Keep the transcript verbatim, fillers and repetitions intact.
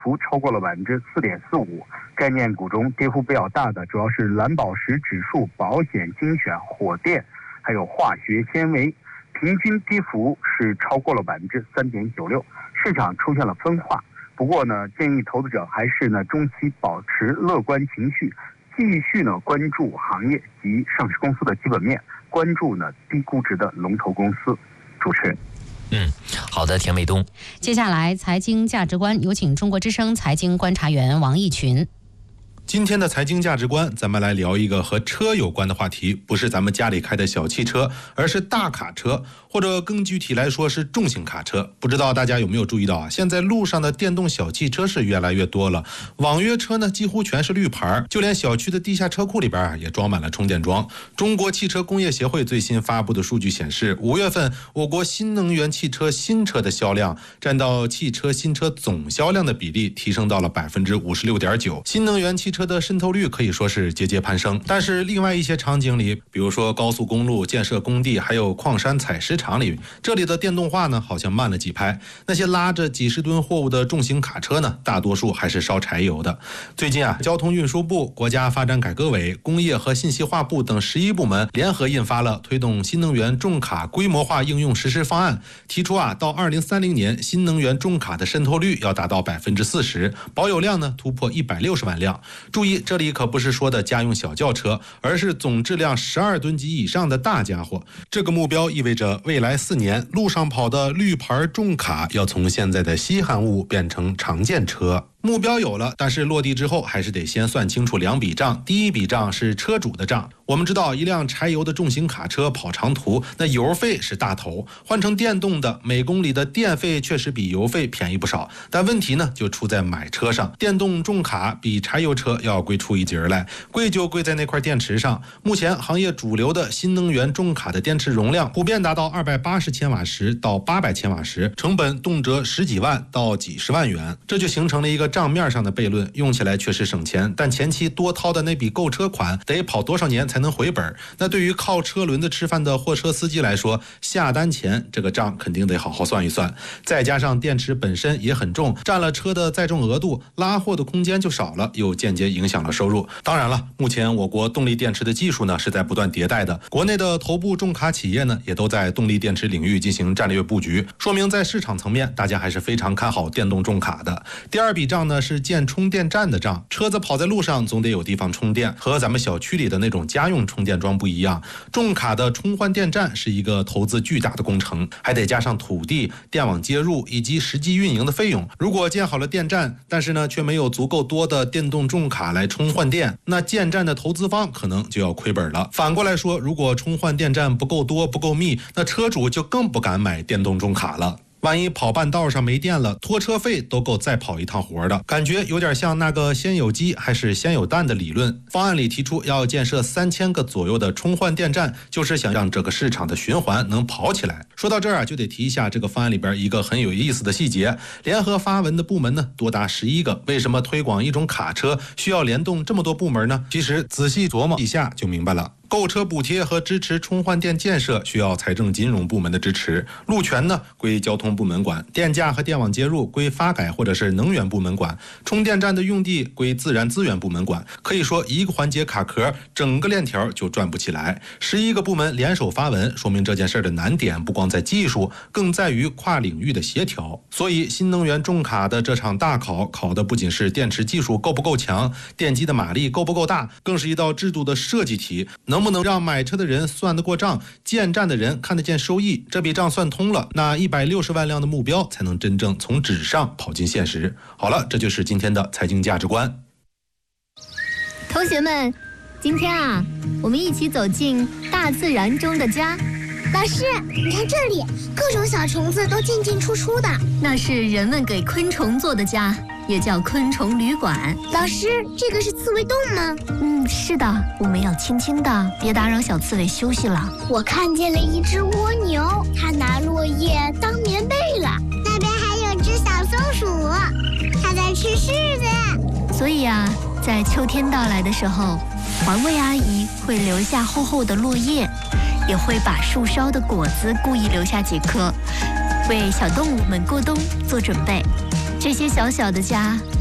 幅超过了百分之四点四五。概念股中跌幅比较大的主要是蓝宝石指数、保险精选、火电，还有化学纤维，平均跌幅是超过了百分之三点九六。市场出现了分化，不过呢，建议投资者还是呢中期保持乐观情绪，继续呢关注行业及上市公司的基本面，关注呢低估值的龙头公司。主持人。 嗯，好的，田卫东。 接下来财经价值观，有请中国之声财经观察员王毅群。 今天的财经价值观，咱们来聊一个和车有关的话题，不是咱们家里开的小汽车，而是大卡车，或者更具体来说是重型卡车。不知道大家有没有注意到啊？现在路上的电动小汽车是越来越多了，网约车呢几乎全是绿牌，就连小区的地下车库里边也装满了充电桩。中国汽车工业协会最新发布的数据显示，五月份我国新能源汽车新车的销量占到汽车新车总销量的比例提升到了百分之五十六点九，新能源汽车的渗透率可以说是节节攀升。但是另外一些场景里，比如说高速公路建设工地，还有矿山采石场里，这里的电动化呢好像慢了几拍。那些拉着几十吨货物的重型卡车呢，大多数还是烧柴油的。最近啊，交通运输部、国家发展改革委、工业和信息化部等十一部门联合印发了推动新能源重卡规模化应用实施方案，提出啊，到二零三零年新能源重卡的渗透率要达到百分之四十，保有量呢突破一百六十万辆。注意，这里可不是说的家用小轿车，而是总质量十二吨级以上的大家伙。这个目标意味着未来四年路上跑的绿牌重卡要从现在的稀罕物变成常见车。目标有了，但是落地之后还是得先算清楚两笔账。第一笔账是车主的账。我们知道，一辆柴油的重型卡车跑长途，那油费是大头，换成电动的，每公里的电费确实比油费便宜不少。但问题呢，就出在买车上。电动重卡比柴油车要贵出一截来，贵就贵在那块电池上。目前行业主流的新能源重卡的电池容量普遍达到二百八十千瓦时到八百千瓦时，成本动辄十几万到几十万元，这就形成了一个账面上的悖论，用起来确实省钱，但前期多掏的那笔购车款得跑多少年才能回本？那对于靠车轮子吃饭的货车司机来说，下单前这个账肯定得好好算一算。再加上电池本身也很重，占了车的载重额度，拉货的空间就少了，又间接影响了收入。当然了，目前我国动力电池的技术呢是在不断迭代的，国内的头部重卡企业呢也都在动力电池领域进行战略布局，说明在市场层面大家还是非常看好电动重卡的。第二笔账呢是建充电站的账，车子跑在路上总得有地方充电，和咱们小区里的那种家用充电桩不一样。重卡的充换电站是一个投资巨大的工程，还得加上土地、电网接入以及实际运营的费用。如果建好了电站，但是呢却没有足够多的电动重卡来充换电，那建站的投资方可能就要亏本了。反过来说，如果充换电站不够多、不够密，那车主就更不敢买电动重卡了。万一跑半道上没电了，拖车费都够再跑一趟活的，感觉有点像那个先有鸡还是先有蛋的理论。方案里提出要建设三千个左右的充换电站，就是想让这个市场的循环能跑起来。说到这儿啊，就得提一下这个方案里边一个很有意思的细节，联合发文的部门呢多达十一个，为什么推广一种卡车需要联动这么多部门呢？其实仔细琢磨一下就明白了。购车补贴和支持充换电建设需要财政金融部门的支持，路权呢归交通部门管，电价和电网接入归发改或者是能源部门管，充电站的用地归自然资源部门管。可以说一个环节卡壳，整个链条就转不起来。十一个部门联手发文，说明这件事的难点不光在技术，更在于跨领域的协调。所以新能源重卡的这场大考，考的不仅是电池技术够不够强，电机的马力够不够大，更是一道制度的设计题，能不能让买车的人算得过账，建站的人看得见收益？这笔账算通了，那一百六十万辆的目标才能真正从纸上跑进现实。好了，这就是今天的财经价值观。 同学们，今天啊，我们一起走进大自然中的家。 老师，你看这里，各种小虫子都进进出出的， 那是人们给昆虫做的家，也叫昆虫旅馆。 老师，这个是刺猬洞吗？ 嗯，是的，我们要轻轻的，别打扰小刺猬休息了。 我看见了一只蜗牛，它拿落叶当棉被了。那边还有只小松鼠，它在吃柿子。 所以啊，在秋天到来的时候，环卫阿姨会留下厚厚的落叶，也会把树梢的果子故意留下几颗，为小动物们过冬做准备。 这些小小的家